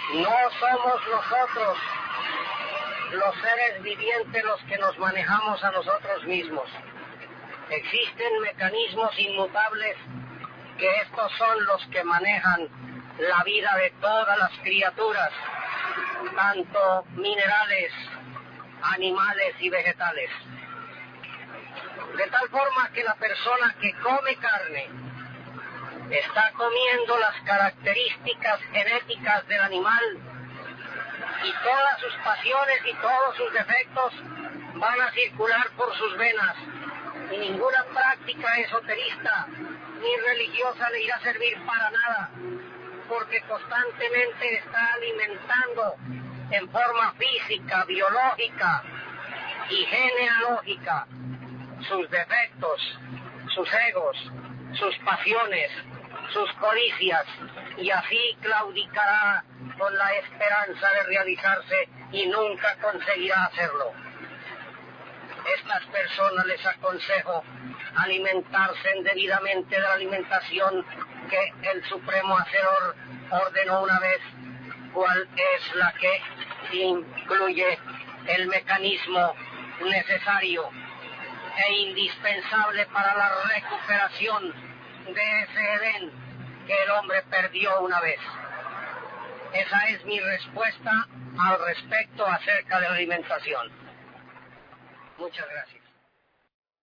No somos nosotros, los seres vivientes, los que nos manejamos a nosotros mismos. Existen mecanismos inmutables que estos son los que manejan la vida de todas las criaturas, tanto minerales, animales y vegetales. De tal forma que la persona que come carne está comiendo las características genéticas del animal y todas sus pasiones y todos sus defectos van a circular por sus venas y ninguna práctica esoterista ni religiosa le irá a servir para nada, porque constantemente está alimentando en forma física, biológica y genealógica sus defectos, sus egos, sus pasiones, sus codicias, y así claudicará con la esperanza de realizarse y nunca conseguirá hacerlo. Estas personas les aconsejo alimentarse debidamente de la alimentación que el Supremo Hacedor ordenó una vez, cual es la que incluye el mecanismo necesario e indispensable para la recuperación de ese Edén que el hombre perdió una vez. Esa es mi respuesta al respecto acerca de la alimentación. Muchas gracias.